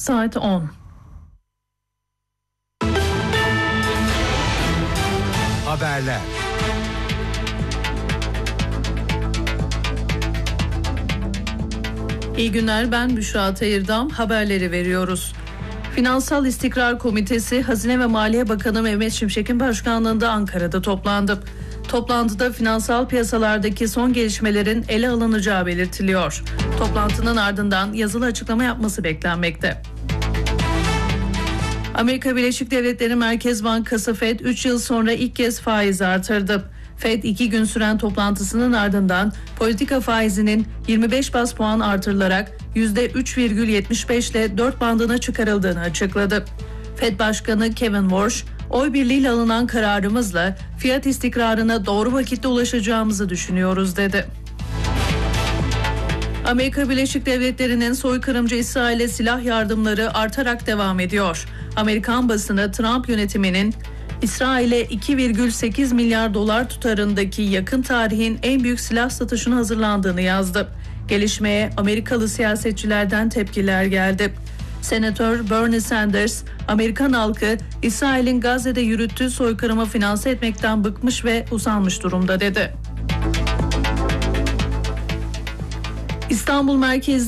saat 10. Haberler. İyi günler, ben Büşra Tayırdam. Haberleri veriyoruz. Finansal İstikrar Komitesi, Hazine ve Maliye Bakanı Mehmet Şimşek'in başkanlığında Ankara'da toplandı. Toplantıda finansal piyasalardaki son gelişmelerin ele alınacağı belirtiliyor. Toplantının ardından yazılı açıklama yapması beklenmekte. Amerika Birleşik Devletleri Merkez Bankası FED 3 yıl sonra ilk kez faiz artırdı. FED 2 gün süren toplantısının ardından politika faizinin 25 baz puan artırılarak %3,75 ile 4 bandına çıkarıldığını açıkladı. FED Başkanı Kevin Warsh, oy birliğiyle alınan kararımızla fiyat istikrarına doğru vakitte ulaşacağımızı düşünüyoruz dedi. Amerika Birleşik Devletleri'nin soykırımcı İsrail'e silah yardımları artarak devam ediyor. Amerikan basını Trump yönetiminin İsrail'e 2,8 milyar dolar tutarındaki yakın tarihin en büyük silah satışına hazırlandığını yazdı. Gelişmeye Amerikalı siyasetçilerden tepkiler geldi. Senatör Bernie Sanders, Amerikan halkı İsrail'in Gazze'de yürüttüğü soykırımı finanse etmekten bıkmış ve usanmış durumda dedi. İstanbul merkezli